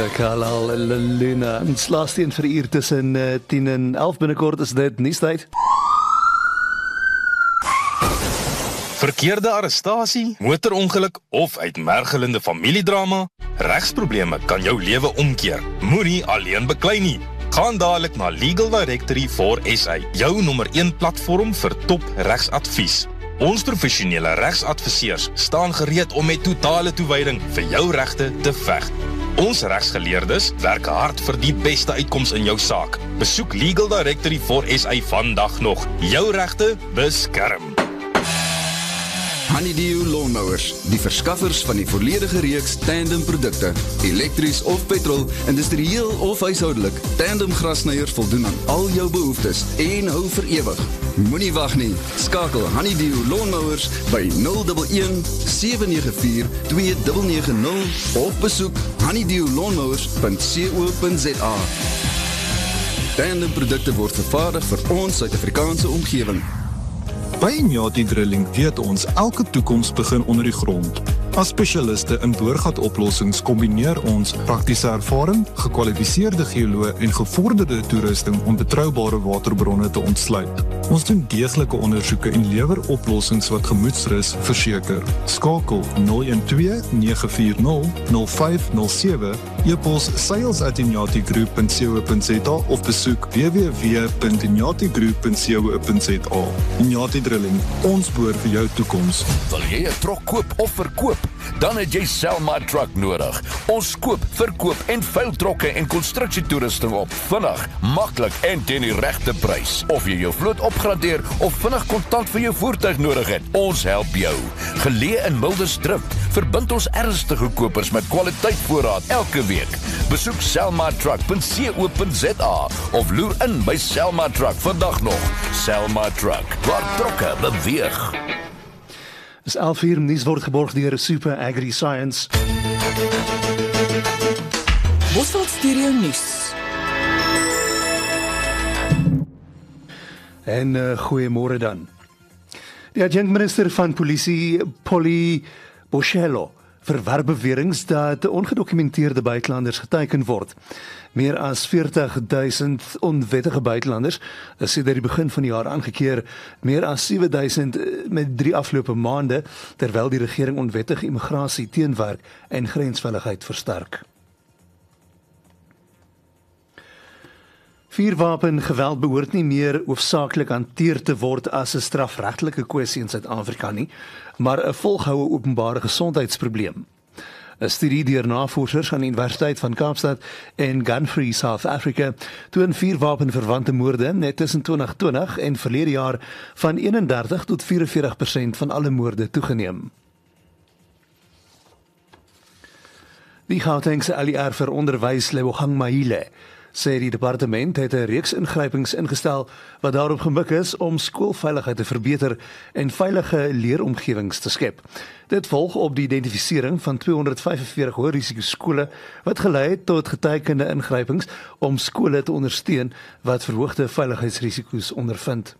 Kalal Luna. Ons laaste een vir uur tussen 10 en 11 binnekort is dit nuustyd. Verkeerde arrestasie, motorongeluk of uitmergelende familiedrama? Regsprobleme kan jou lewe omkeer. Moenie alleen beklei nie. Gaan dadelik na Legal Directory for SA, jou nommer 1 platform vir top regsadvies. Ons professionele regsadviseurs staan gereed om met totale toewyding vir jou regte te veg. Ons regsgeleerdes werk hard vir die beste uitkoms in jou saak. Besoek Legal Directory for SA vandag nog. Jou regte beskerm. Honeydew Lawnmowers, die verskaffers van die volledige reeks tandem produkte, elektries of petrol, industrieel of huishoudelik. Tandem grasnyers voldoen aan al jou behoeftes en hou vir ewig. Moenie wag nie. Skakel Honeydew Lawnmowers by 011 794 2990 of besoek honeydewlawnmowers.co.za. Tandem produkte word vervaardig vir ons Suid-Afrikaanse omgewing. By Inyati Drilling weet ons elke toekoms begin onder die grond. As spesialiste in boorgatoplossings kombineer ons praktiese ervaring, gekwalifiseerde geoloë en gevorderde toerusting om betroubare waterbronne te ontsluit. Ons doen deeglike ondersoeke en lewer oplossings wat gemoedsrus verseker. Skakel 012-940-0507, e-pos sales@inyatigroup.co.za of besoek www.inyatigroup.co.za. Inyati Drilling, ons boor vir jou toekoms. Wil jy 'n trok koop of verkoop? Dan het jy Selma Truck nodig. Ons koop, verkoop en veil trokke en konstruksietoerusting op. Vinnig, maklik en teen die regte prys. Of jy jou vloot opgradeer of vinnig kontant vir jou voertuig nodig het, ons help jou. Geleë in Mildersdrift, verbind ons ernstige kopers met kwaliteitvoorraad elke week. Besoek selmatruck.co.za of loer in by Selma Truck vandag nog. Selma Truck, waar trokke beweeg. Dis 11 uur, nuus word geborg deur Super Agri Science. Bosveld Stereo Nuus. En goeiemôre dan. Die adjunkminister van polisie, Polly Boshello, verwerp beweringe dat ongedokumenteerde buitelanders geteken word. Meer as 40,000 onwettige buitelanders is sedert die begin van die jaar aangekeer, meer as 7,000 met 3 afgelope maande, terwyl die regering onwettige immigrasie teenwerk en grensveiligheid versterk. Vuurwapengeweld behoort nie meer hoofsaaklik hanteer te word as 'n strafregtelike kwessie in Suid-Afrika nie, maar 'n volgehoue openbare gesondheidsprobleem. 'n Studie deur navorsers aan die Universiteit van Kaapstad en Gun Free South Africa toon vuurwapenverwante moorde net tussen 2020 en verlede jaar van 31 tot 44% van alle moorde toegeneem. Die Gautengse ALR vir onderwys, Lebogang Mahile, sê die departement het 'n reeks ingrypings ingestel wat daarop gemik is om skoolveiligheid te verbeter en veilige leeromgewings te skep. Dit volg op die identifisering van 245 hoë-risiko skole wat gelei het tot getekende ingrypings om skole te ondersteun wat verhoogde veiligheidsrisiko's ondervind.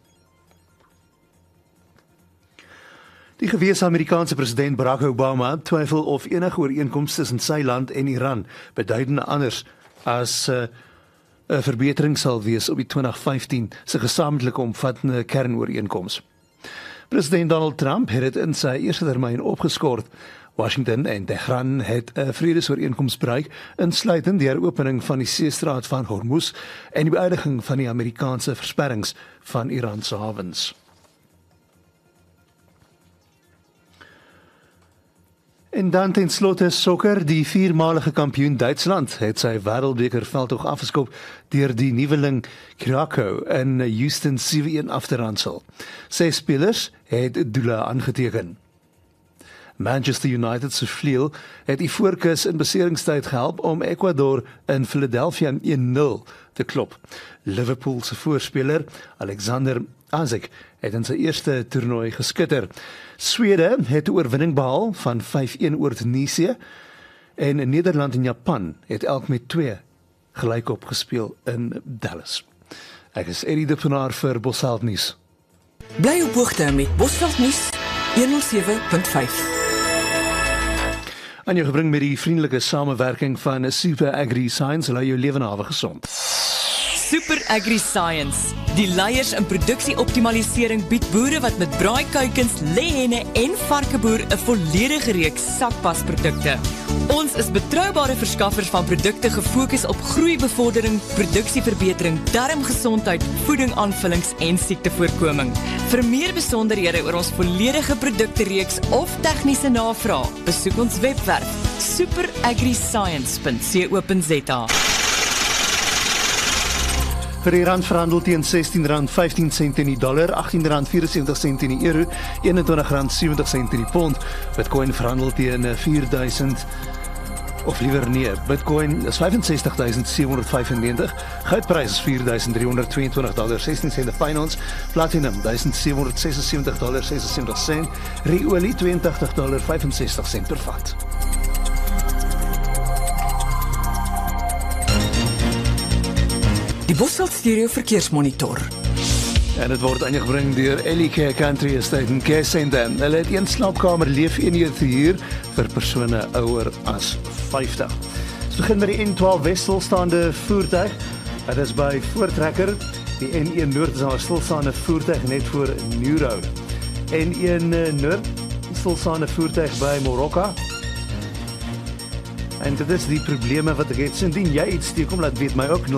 Die gewese Amerikaanse president Barack Obama twyfel of enige ooreenkoms tussen sy land en Iran beduidend anders as 'n verbetering sal wees op die 2015 se gesamentlike omvattende kernooreenkoms. President Donald Trump het dit in sy eerste termyn opgeskort. Washington en Tehran het 'n vredesooreenkoms bereik, insluitend die heropening van die seestraat van Hormuz en die beëindiging van die Amerikaanse versperrings van Iran se hawens. En dan ten slotte sokker, die 4-malige kampioen Duitsland het sy wêreldbeker veldtog afgeskop deur die nuweling Krakow in Houston 7-1 af te ransel. 6 spelers het doele aangeteken. Manchester United se vleuel het die voorkus in beseringstyd gehelp om Ecuador in Philadelphia 1-0 te klop. Liverpool se voorspeler Alexander Isak het in sy eerste toernooi geskitter. Swede het 'n oorwinning behaal van 5-1 oor Tunesië en Nederland en Japan het elk met 2 gelykop gespeel in Dallas. Ek is Eddie de Pinaar vir Bosveld Nuus. Bly op hoogte met Bosveld Nuus 107.5. aan jou gebring met die vriendelike samewerking van Super Agri Science, hulle jou lewe nawe gesond. Super Agri Science. Die leiers in produksieoptimalisering bied boere wat met braaikuikens, lêhenne en varkeboer 'n volledige reeks sakpasprodukte. Ons is betroubare verskaffers van produkte gefokus op groeibevordering, produksieverbetering, darmgesondheid, voedingaanvullings en siektevoorkoming. Vir meer besonderhede oor ons volledige produktereeks of tegniese navraag, besoek ons webwerf superagriscience.co.za. Vir die rand verhandel teen R16.15 in die dollar, R18.74 in die euro, R21.70 in die pond. Bitcoin verhandel teen 4.000 of liewer nee, Bitcoin is 65.795. Goudprys is $4.322.16 per ons. Platinum $1.776.76. Rie-olie $82.65 per vat. Die Bosveld Stereo Verkeersmonitor. En dit word aangebring deur LK Country Estate in Kersendam. Hulle het een slaapkamer leefeenheid hier vir persone ouer as 50. Ons begin met die N12 Wes stilstaande voertuig. Dit is by Voortrekker. Die N1 Noord is 'n stilstaande voertuig net voor New Road. N1 Noord stilstaande voertuig by Morocco. En dit is die probleme wat ek het. Indien jy iets steek, kom laat weet my ook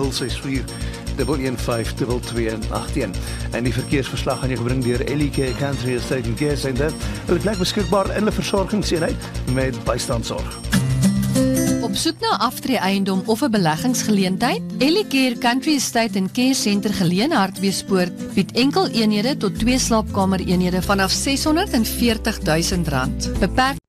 064-115-2281. En die verkeersverslag gaan jy gebring deur LK Country Estate in Kersendam. Hulle bly beskikbaar in 'n versorgingseenheid met bystandsorg. Op soek na aftreeeiendom of 'n beleggingsgeleentheid? Ellicare Country Estate en Care Center geleë in Hartbeespoort bied enkel eenhede tot 2 slaapkamer eenhede vanaf R640.000. Beperk